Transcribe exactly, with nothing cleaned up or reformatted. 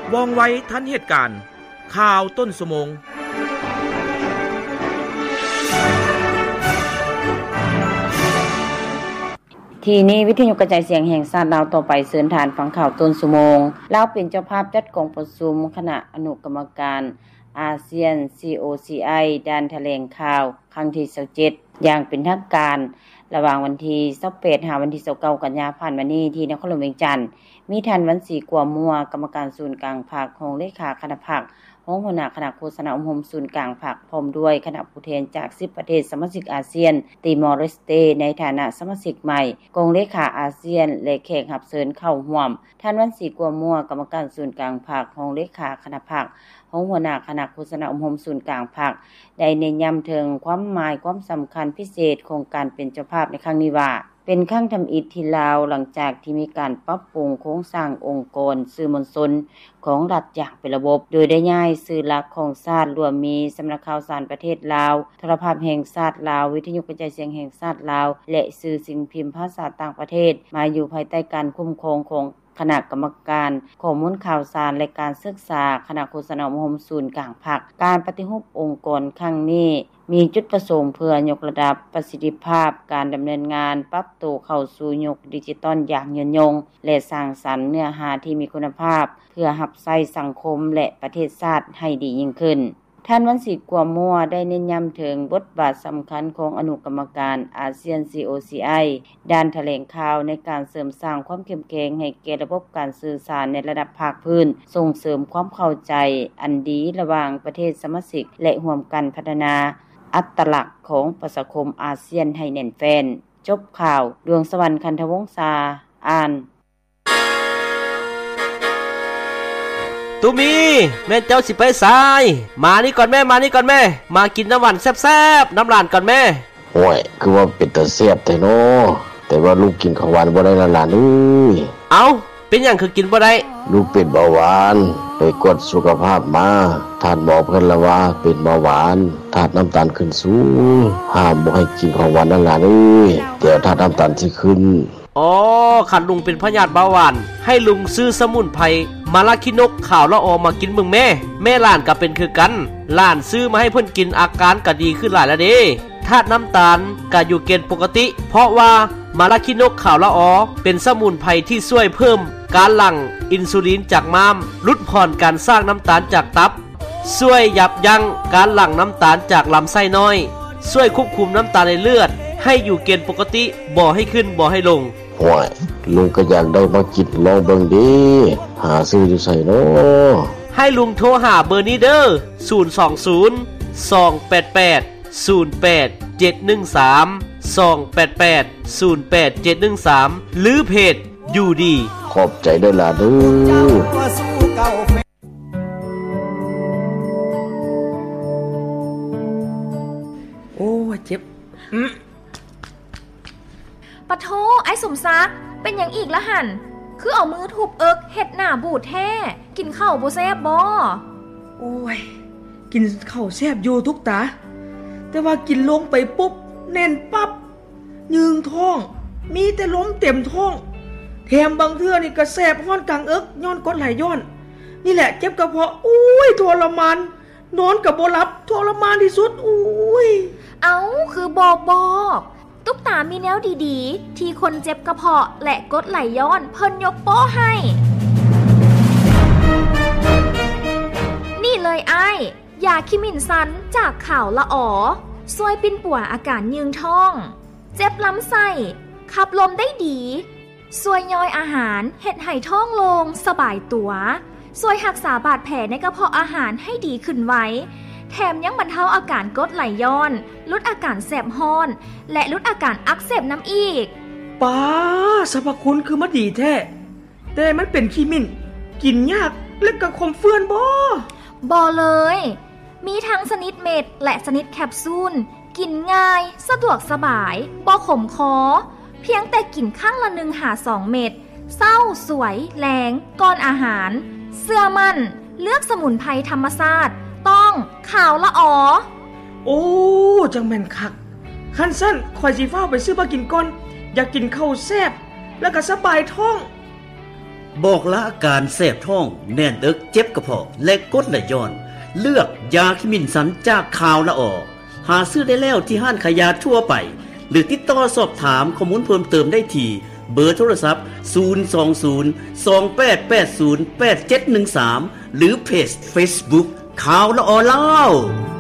ว่องไวทันเหตุการณ์ข่าวต้นชั่วโมงทีนี้วิทยุกระจายเสียงแห่งชาติลาวต่อไปเชิญทานฟังข่าวต้นชั่วโมงลาวเป็นเจ้าภาพจัดกองประชุมคณะอนุกรรมการอาเซียน ซี โอ ซี ไอ ด้านแถลงข่าวครั้งที่ยี่สิบเจ็ดอย่างเป็นทางการระหว่างวันที่ยี่สิบแปดถึงวันที่ยี่สิบเก้ากันยายนผ่านมานี้ที่นครหลวงเวียงจันทน์มีท่านวันศรีกัวมัวกรรมการศูนย์กลางภาคของเลขาคณะภาคห้องหัวหน้าคณะโฆษณาอุมหมศูนย์กลางภาคพร้อมด้วยคณะผู้แทนจากสิบประเทศสมาชิกอาเซียนติมอร์เลสเตในฐานะสมาชิกใหม่กองเลขาอาเซียนและแขกรับเชิญเข้าร่วมท่านวันศรีกัวมัวกรรมการศูนย์กลางภาคของเลขาคณะภาคห้องหัวหน้าคณะโฆษณาอุมหมศูนย์กลางภาคได้เน้นย้ำถึงความหมายความสำคัญพิเศษของการเป็นเจ้าภาพในครั้งนี้ว่าเป็นครั้งทำอิฐที่ลาวหลังจากที่มีการปรับปรุงโครงสร้างองค์กรสื่อมวลชนของรัฐอย่างเป็นระบบโดยได้ย้ายสื่อหลักของชาติรวมมีสำนักข่าวสารประเทศลาวโทรภาพแห่งชาติลาววิทยุกระจายเสียงแห่งชาติลาวและสื่อสิ่งพิมพ์ภาษาต่างประเทศมาอยู่ภายใต้การคุ้มครองของคณะกรรมการข้อมูลข่าวสารและการศึกษาคณะโฆษณาอุมหมศูนย์กลางภาคการปฏิรูปองค์กรครั้งนี้มีจุดประสงค์เพื่อยกระดับประสิทธิภาพการดำเนินงานปรับตัวเข้าสู่ยุคดิจิทัลอย่างยืนยงและสร้างสรรค์เนื้อหาที่มีคุณภาพเพื่อรับใช้สังคมและประเทศชาติให้ดียิ่งขึ้นท่านวันศรีกัวมัวได้เน้นย้ำถึงบทบาทสำคัญของอนุกรรมการอาเซียน ซี โอ ซี ไอ ด้านแถลงข่าวในการเสริมสร้างความเข้มแข็งให้แก่ระบบการสื่อสารในระดับภาคพื้นส่งเสริมความเข้าใจอันดีระหว่างประเทศสมาชิกและร่วมกันพัฒนาอัตลักษณ์ของประชาคมอาเซียนให้แน่นแฟ้นจบข่าวดวงสวรรค์คันธวงศ์ษาอ่านตุมีแม่เจ้าสิไปสายมานี่ก่อนแม่มานี่ก่อนแม่มากินน้ำหวานแซ่บๆน้ำร้านก่อนแม่โอ้ยคือว่าเป็นตาแซ่บแต่น้อแต่ว่าลูกกินข้าวหวานบ่ได้ล่ะหลานเอ้ยเอ้าเป็นหยังคือกินบ่ได้ลูกเป็นเบาหวานไปกดสุขภาพมาท่านบอกเพิ่นละว่าเป็นเบาหวานธาตุน้ำตาลขึ้นสูงห้ามบ่ให้กินของหวานนั่นล่ะเอ้ยเดี๋ยวธาตุน้ำตาลสิขึ้นอ๋อคันลุงเป็นพยาธิเบาหวานให้ลุงซื้อสมุนไพรมาลาคินกข่าวละออมากินมึงแม่แม่หลานก็เป็นคือกันหลานซื้อมาให้เพิ่นกินอาการก็ดีขึ้นหลายแล้วเด้ธาตุน้ำตาลก็อยู่เกณฑ์ปกติเพราะว่ามาลาคินกข่าวละออเป็นสมุนไพรที่ช่วยเพิ่มการหลั่งอินซูลินจากม้ามลดผ่อนการสร้างน้ำตาลจากตับช่วยยับยั้งการหลั่งน้ำตาลจากลำไส้น้อยช่วยควบคุมน้ำตาลในเลือดให้อยู่เกณฑ์ปกติบ่ให้ขึ้นบ่ให้ลงโอ้ยลุงก็อยากได้มากินลองเบิ่งดิหาซื้ออยู่ไสเนาะให้ลุงโทรหาเบอร์นี้เด้อศูนย์ สอง ศูนย์ สอง แปด แปด ศูนย์ แปด เจ็ด หนึ่ง สาม สอง แปด แปด ศูนย์ แปด เจ็ด หนึ่ง สามหรือเพจอยู่ดีขอบใจเด้อล่ะเด้อโอ้เจ็บอือปะโทไอ้สมซักเป็นหยังอีกละหั่นคือเอามือทุบเอิกเฮ็ดหน้าบูดแท้กินข้าวบ่แซ่บบ่โอ้ยกินข้าวแซ่บอยู่ทุกตาแต่ว่ากินลงไปปุ๊บแน่นปั๊บยืงท้องมีแต่ลมเต็มท้องแถมบางเทื่อนี่ก็แสบฮ้อนกลางเอิกย้อนกดไหลย้อนนี่แหละเจ็บกระเพาะอุ้ยทรมานนอนก็บ่หลับทรมานที่สุดอุ้ยเอ้าคือบอกบอกตุ๊กตามีแนวดีๆที่คนเจ็บกระเพาะและกดไหลย้อนเพิ่นยกโป้ให้นี่เลยไอ้ยาคิมินซันจากข่าวละอ๋อช่วยปิ้นป่วอาการยืงท้องเจ็บลำไส้ขับลมได้ดีช่วยย่อยอาหารเฮ็ดให้ท้องโล่งสบายตัวช่วยรักษาบาดแผลในกระเพาะอาหารให้ดีขึ้นไว้แถมยังบรรเทาอาการกรดไหลย้อนลดอาการแสบฮ้อนและลดอาการอักเสบน้ำอีกป้าสรรพคุณคือมันดีแท้แต่มันเป็นขี้มิ่นกินยากและก็คมเฟื่อนบ่บ่เลยมีทั้งชนิดเม็ดและชนิดแคปซูลกินง่ายสะดวกสบายบ่ขมคอเพียงแต่กินข้างละหนึ่งหาสองเม็ดเศร้าสวยแรงก่อนอาหารเสื้อมั่นเลือกสมุนไพรธรรมชาติต้องข่าวละอ๋อโอ้จังแม่นคักคันสั้นคอยสิฟ้าไปซื้อมากินก่อนอยากกินข้าวแซ่บแล้วก็สบายท้องบอกละอาการแสบท้องแน่นเอิกเจ็บกระเพาะและกรดไหลย้อนเลือกยาคิมินสันจากข่าวละออหาซื้อได้แล้วที่ห้านขายยาทั่วไปหรือติดต่อสอบถามข้อมูลเพิ่มเติมได้ที่เบอร์โทรศัพท์ศูนย์ สอง ศูนย์ สอง แปด แปด ศูนย์ แปด เจ็ด หนึ่ง สามหรือเพจ Facebook ข่าวละออเล่า